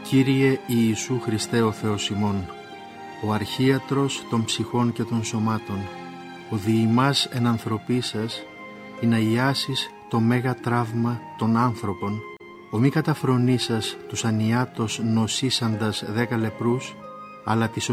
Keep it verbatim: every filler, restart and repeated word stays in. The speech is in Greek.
Κύριε Ιησού Χριστέ ο Θεός ημών, ο αρχίατρος των ψυχών και των σωμάτων, ο διημάς εν ανθρωπίσας, ή να ιάσεις το μέγα τραύμα των άνθρωπων, ο μη καταφρονήσας τους ανιάτος νοσήσαντας δέκα λεπρούς, αλλά της